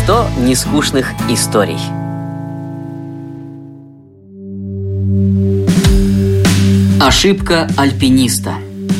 100 нескучных историй. Ошибка альпиниста.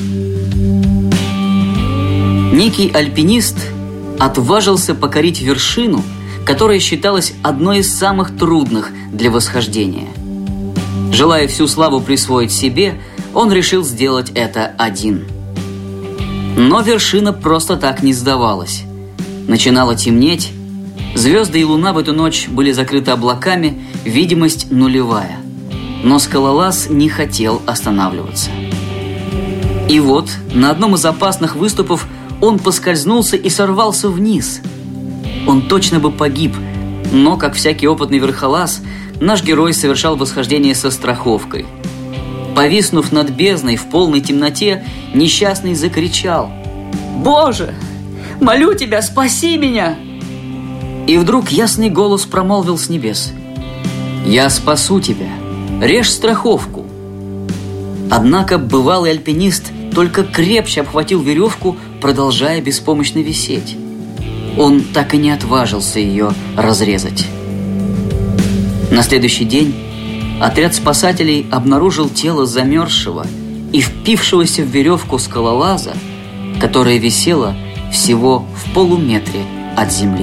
Некий альпинист отважился покорить вершину, которая считалась одной из самых трудных для восхождения. Желая всю славу присвоить себе, он решил сделать это один. Но вершина просто так не сдавалась. Начинало темнеть, звезды и луна в эту ночь были закрыты облаками, видимость нулевая. Но скалолаз не хотел останавливаться. И вот на одном из опасных выступов он поскользнулся и сорвался вниз. Он точно бы погиб, но, как всякий опытный верхолаз, наш герой совершал восхождение со страховкой. Повиснув над бездной в полной темноте, несчастный закричал: «Боже, молю тебя, спаси меня!» И вдруг ясный голос промолвил с небес: «Я спасу тебя, режь страховку». Однако бывалый альпинист только крепче обхватил веревку, продолжая беспомощно висеть. Он так и не отважился ее разрезать. На следующий день отряд спасателей обнаружил тело замерзшего и впившегося в веревку скалолаза, которая висела всего в полуметре от земли.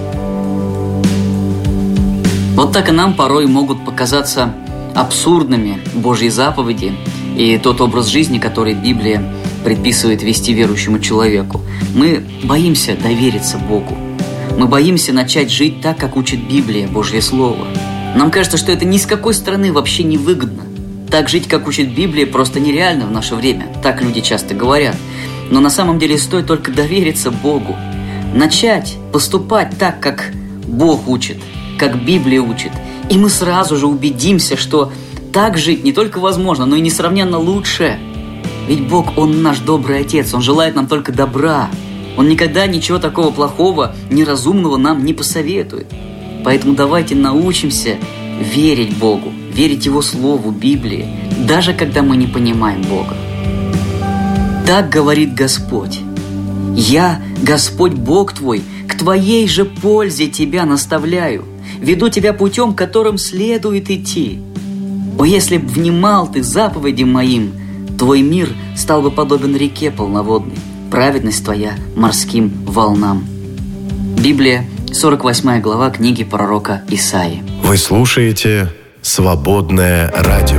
Вот так и нам порой могут показаться абсурдными Божьи заповеди и тот образ жизни, который Библия предписывает вести верующему человеку. Мы боимся довериться Богу. Мы боимся начать жить так, как учит Библия, Божье Слово. Нам кажется, что это ни с какой стороны вообще не выгодно. Так жить, как учит Библия, просто нереально в наше время. Так люди часто говорят. Но на самом деле стоит только довериться Богу. Начать поступать так, как Бог учит, как Библия учит. И мы сразу же убедимся, что так жить не только возможно, но и несравненно лучше. Ведь Бог, Он наш добрый Отец, Он желает нам только добра. Он никогда ничего такого плохого, неразумного нам не посоветует. Поэтому давайте научимся верить Богу, верить Его Слову, Библии, даже когда мы не понимаем Бога. Так говорит Господь: «Я, Господь Бог твой, к твоей же пользе тебя наставляю, веду тебя путем, которым следует идти. О, если б внимал ты заповедям моим, твой мир стал бы подобен реке полноводной, праведность твоя морским волнам». Библия, 48 глава книги пророка Исаии. Вы слушаете «Свободное радио».